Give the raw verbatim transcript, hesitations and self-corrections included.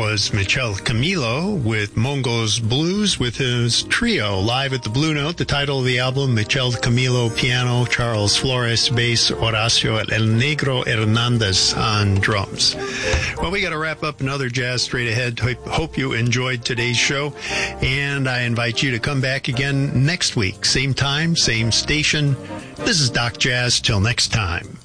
was Michel Camilo with Mongo's Blues with his trio live at the Blue Note. The title of the album, Michel Camilo piano, Charles Flores bass, Horacio El Negro Hernandez on drums. Well, we got to wrap up another Jazz Straight Ahead. Hope you enjoyed today's show, and I invite you to come back again next week. Same time, same station. This is Doc Jazz. Till next time.